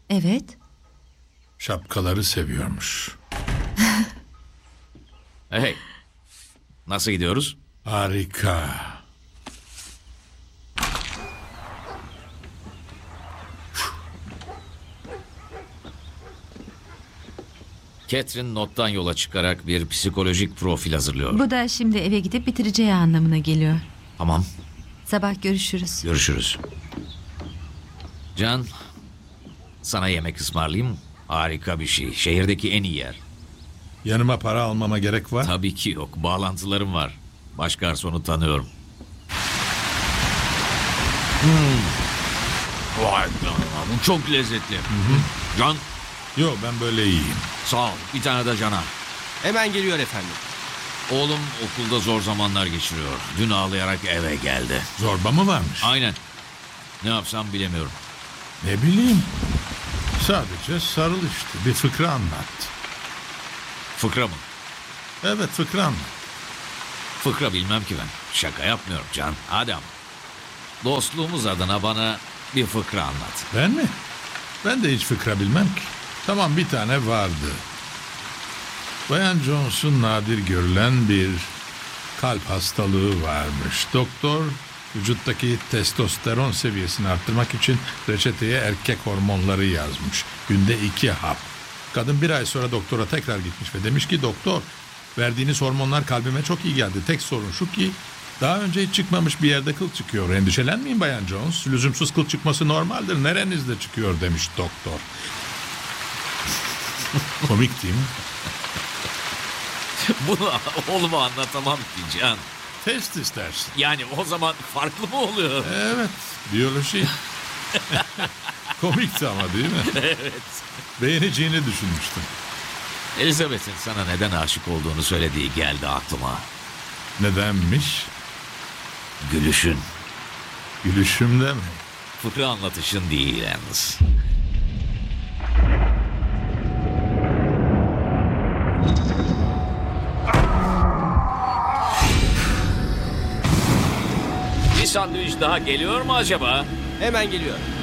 Evet. Şapkaları seviyormuş. Hey, nasıl gidiyoruz? Harika. Catherine nottan yola çıkarak bir psikolojik profil hazırlıyor. Bu da şimdi eve gidip bitireceği anlamına geliyor. Tamam, Sabah görüşürüz. görüşürüz. Can, sana yemek ısmarlayayım. Harika bir şey. Şehirdeki en iyi yer. Yanıma para almama gerek var. Tabii ki yok. Bağlantılarım var. Baş garsonu tanıyorum. Vay canına, bu çok lezzetli. Can, Yok, ben böyle iyiyim. sağ ol. Bir tane de Can'a. Hemen geliyor efendim. Oğlum okulda zor zamanlar geçiriyor. Dün ağlayarak eve geldi. Zorba mı varmış? Aynen. Ne yapsam bilemiyorum. Ne bileyim. Sadece sarıl işte. Bir fıkra anlat. Fıkra mı? Evet, fıkra anlat. Fıkra bilmem ki ben. Şaka yapmıyorum Can. Hadi ama. Dostluğumuz adına bana bir fıkra anlat. Ben mi? Ben de hiç fıkra bilmem ki. Tamam, bir tane vardı. Bayan Jones'un nadir görülen bir kalp hastalığı varmış. Doktor vücuttaki testosteron seviyesini arttırmak için reçeteye erkek hormonları yazmış. Günde 2 hap. Kadın 1 ay sonra doktora tekrar gitmiş ve demiş ki doktor, verdiğiniz hormonlar kalbime çok iyi geldi. Tek sorun şu ki daha önce hiç çıkmamış bir yerde kıl çıkıyor. Endişelenmeyin Bayan Jones. Lüzumsuz kıl çıkması normaldir. Nerenizde çıkıyor demiş doktor. Komik değil mi? Bunu oğluma anlatamam ki Can. Test istersin. Yani o zaman farklı mı oluyor? Evet, biyoloji. Komikti ama değil mi? Evet. Beğeneceğini düşünmüştüm. Elizabeth'in sana neden aşık olduğunu söylediği geldi aklıma. Nedenmiş? Gülüşün. Gülüşümde mi? Fıkra anlatışın değil yalnız. Bir sandviç daha geliyor mu acaba? Hemen geliyor.